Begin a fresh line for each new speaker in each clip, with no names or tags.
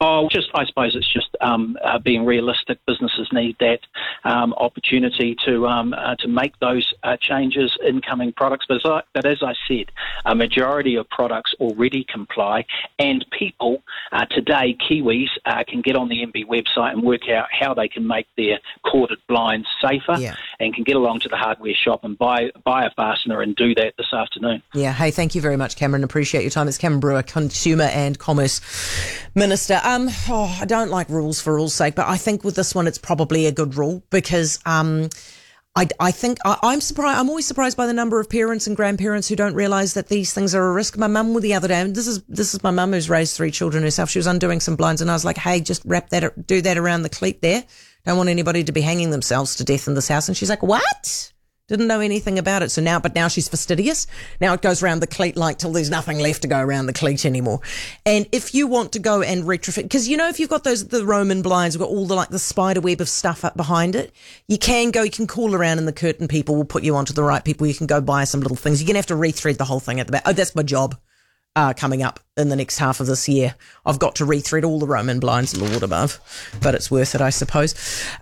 I suppose it's just being realistic. Businesses need that opportunity to make those changes in coming products. But as I said, a majority of products already comply, and people today, Kiwis, can get on the MB website and work out how they can make their corded blinds safer, and can get along to the hardware shop and buy a fastener and do that this afternoon.
Yeah. Hey, thank you very much, Cameron. Appreciate your time. It's Cameron Brewer, Consumer and Commerce Minister. I don't like rules for rules' sake, but I think with this one, it's probably a good rule because I think I'm surprised. I'm always surprised by the number of parents and grandparents who don't realise that these things are a risk. My mum the other day, and this is my mum who's raised 3 children herself. She was undoing some blinds, and I was like, "Hey, just do that around the cleat there. Don't want anybody to be hanging themselves to death in this house." And she's like, "What?" Didn't know anything about it. So now she's fastidious. Now it goes around the cleat till there's nothing left to go around the cleat anymore. And if you want to go and retrofit, because if you've got the Roman blinds, we've got all the spider web of stuff up behind it, you can call around and the curtain people will put you onto the right people. You can go buy some little things. You're going to have to rethread the whole thing at the back. Oh, that's my job. Coming up in the next half of this year. I've got to rethread all the Roman blinds, Lord above, but it's worth it, I suppose.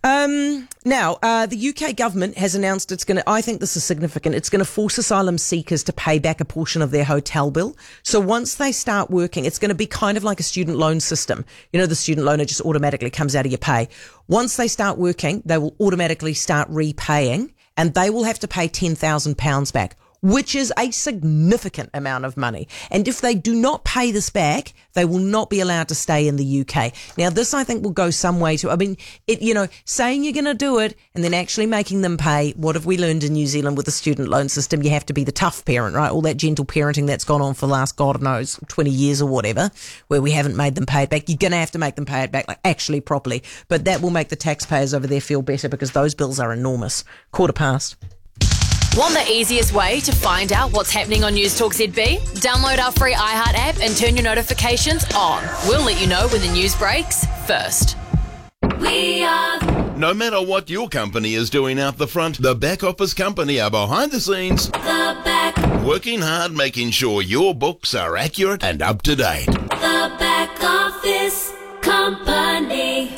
Now, the UK government has announced I think this is significant, it's going to force asylum seekers to pay back a portion of their hotel bill. So once they start working, it's going to be kind of like a student loan system. The student loan, it just automatically comes out of your pay. Once they start working, they will automatically start repaying, and they will have to pay £10,000 back, which is a significant amount of money. And if they do not pay this back, they will not be allowed to stay in the UK. Now, this, I think, will go some way to, saying you're going to do it and then actually making them pay. What have we learned in New Zealand with the student loan system? You have to be the tough parent, right? All that gentle parenting that's gone on for the last, God knows, 20 years or whatever, where we haven't made them pay it back. You're going to have to make them pay it back, actually properly. But that will make the taxpayers over there feel better because those bills are enormous. 1:15.
Want the easiest way to find out what's happening on News Talk ZB? Download our free iHeart app and turn your notifications on. We'll let you know when the news breaks first.
We are... No matter what your company is doing out the front, the back office company are behind the scenes. The back. Working hard, making sure your books are accurate and up to date. The back office company.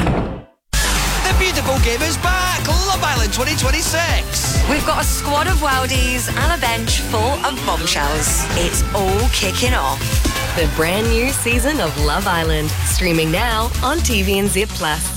The beautiful game is back! Love Island 2026!
We've got a squad of worldies and a bench full of bombshells. It's all kicking off.
The brand new season of Love Island, streaming now on TVNZ Plus.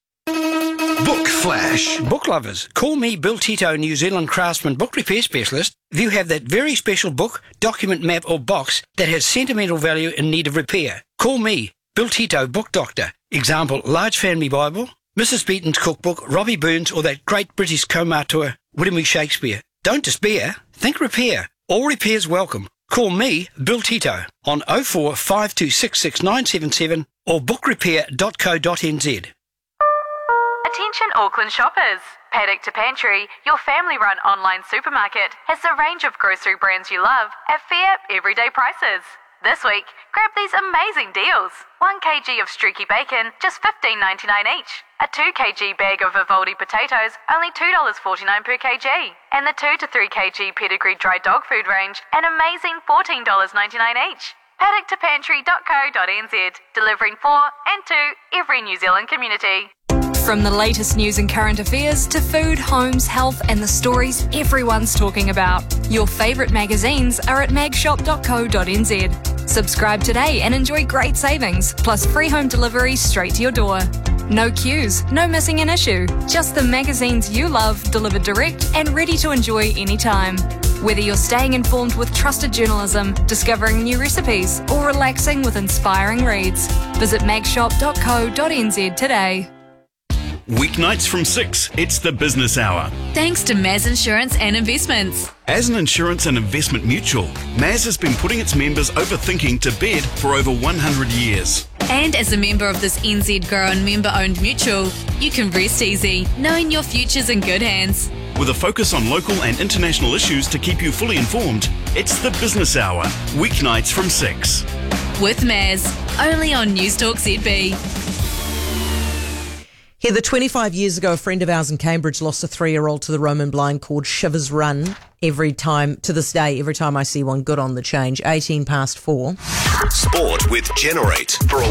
Book Flash. Book lovers, call me Bill Tito, New Zealand craftsman book repair specialist. If you have that very special book, document, map or box that has sentimental value in need of repair, call me, Bill Tito, book doctor. Example, large family Bible, Mrs. Beaton's cookbook, Robbie Burns, or that great British co-auteur, William E. Shakespeare. Don't despair, think repair. All repairs welcome. Call me, Bill Tito, on 04 5266 or bookrepair.co.nz.
Attention Auckland shoppers. Paddock to Pantry, your family-run online supermarket, has a range of grocery brands you love at fair, everyday prices. This week, grab these amazing deals. 1 kg of streaky bacon, just $15.99 each. A 2 kg bag of Vivaldi potatoes, only $2.49 per kg. And the 2 to 3 kg pedigree dry dog food range, an amazing $14.99 each. Paddock2pantry.co.nz, delivering for and to every New Zealand community.
From the latest news and current affairs to food, homes, health and the stories everyone's talking about. Your favourite magazines are at magshop.co.nz. Subscribe today and enjoy great savings, plus free home delivery straight to your door. No queues, no missing an issue. Just the magazines you love delivered direct and ready to enjoy anytime. Whether you're staying informed with trusted journalism, discovering new recipes, or relaxing with inspiring reads, visit magshop.co.nz today.
Weeknights from 6, it's the Business Hour.
Thanks to Maz Insurance and Investments.
As an insurance and investment mutual, Maz has been putting its members over thinking to bed for over 100 years.
And as a member of this NZ grown member-owned mutual, you can rest easy, knowing your future's in good hands.
With a focus on local and international issues to keep you fully informed, it's the Business Hour, weeknights from 6.
With Maz, only on News Talk ZB.
Heather, 25 years ago, a friend of ours in Cambridge lost a 3-year-old to the Roman blind called Shivers Run. To this day, every time I see one, good on the change. 4:18.
Sport with Generate. For a